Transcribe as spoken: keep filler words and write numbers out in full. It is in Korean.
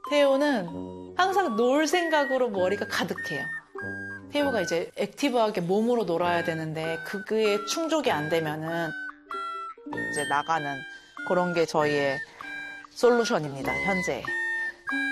태호는 항상 놀 생각으로 머리가 가득해요. 태호가 이제 액티브하게 몸으로 놀아야 되는데 그게 충족이 안 되면은 이제 나가는 그런 게 저희의 솔루션입니다, 현재.